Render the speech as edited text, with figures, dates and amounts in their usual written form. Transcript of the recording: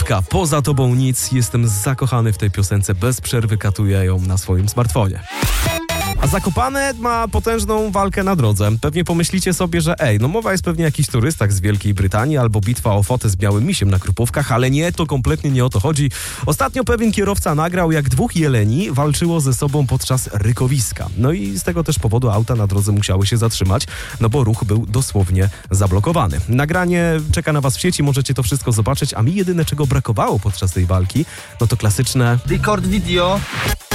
Krupówka, poza tobą nic. Jestem zakochany w tej piosence, bez przerwy katuję ją na swoim smartfonie. A Zakopane ma potężną walkę na drodze. Pewnie pomyślicie sobie, że mowa jest pewnie o jakichś turystach z Wielkiej Brytanii albo bitwa o fotę z białym misiem na Krupówkach, ale nie, to kompletnie nie o to chodzi. Ostatnio pewien kierowca nagrał, jak dwóch jeleni walczyło ze sobą podczas rykowiska. No i z tego też powodu auta na drodze musiały się zatrzymać, no bo ruch był dosłownie zablokowany. Nagranie czeka na was w sieci, możecie to wszystko zobaczyć, a mi jedyne czego brakowało podczas tej walki, no to klasyczne Record video.